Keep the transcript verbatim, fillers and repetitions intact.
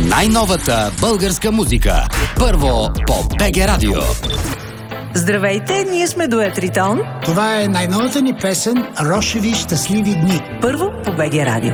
Най-новата българска музика. Първо по БГ Радио. Здравейте, ние сме Дует Ритон. Това е най-новата ни песен "Рошеви щастливи дни". Първо по БГ Радио.